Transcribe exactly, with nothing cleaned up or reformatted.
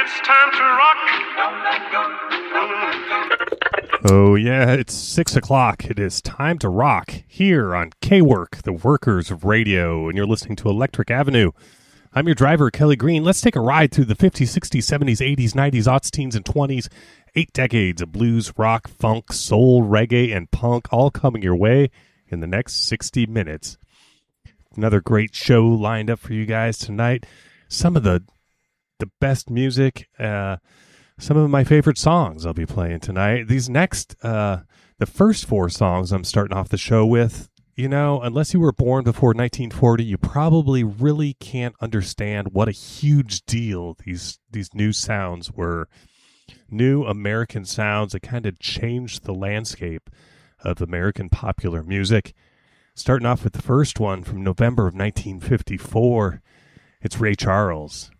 It's time to rock. Don't let go. Don't let go. Oh, yeah, it's six o'clock. It is time to rock here on K-Work, the Workers of Radio, and you're listening to Electric Avenue. I'm your driver, Kelly Green. Let's take a ride through the fifties, sixties, seventies, eighties, nineties, aughts, teens, and twenties. Eight decades of blues, rock, funk, soul, reggae, and punk, all coming your way in the next sixty minutes. Another great show lined up for you guys tonight. Some of the the best music, uh, some of my favorite songs I'll be playing tonight. These next, uh, the first four songs I'm starting off the show with, you know, unless you were born before nineteen forty, you probably really can't understand what a huge deal these these new sounds were. New American sounds that kind of changed the landscape of American popular music. Starting off with the first one from November of nineteen fifty-four, it's Ray Charles.